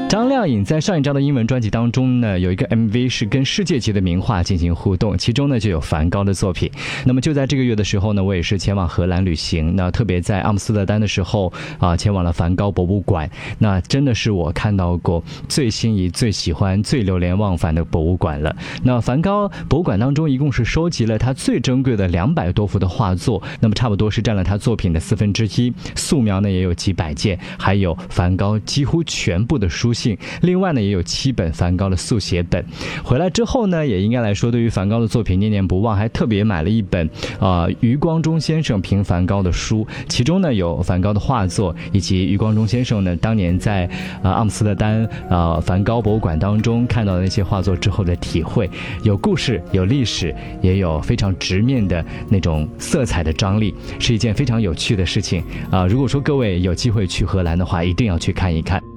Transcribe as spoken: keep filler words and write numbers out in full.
张靓颖在上一张的英文专辑当中呢，有一个 M V 是跟世界级的名画进行互动，其中呢就有梵高的作品。那么就在这个月的时候呢，我也是前往荷兰旅行，那特别在阿姆斯特丹的时候啊，前往了梵高博物馆。那真的是我看到过最心仪、最喜欢、最流连忘返的博物馆了。那梵高博物馆当中一共是收集了他最珍贵的两百多幅的画作，那么差不多是占了他作品的四分之一，素描呢也有几百件，还有梵高几乎全部的书信，另外呢也有七本梵高的速写本。回来之后呢，也应该来说对于梵高的作品念念不忘，还特别买了一本呃余光中先生评梵高的书，其中呢有梵高的画作，以及余光中先生呢当年在呃阿姆斯特丹呃梵高博物馆当中看到的那些画作之后的体会，有故事，有历史，也有非常直面的那种色彩的张力，是一件非常有趣的事情啊、呃！如果说各位有机会去荷兰的话，一定要去看一看。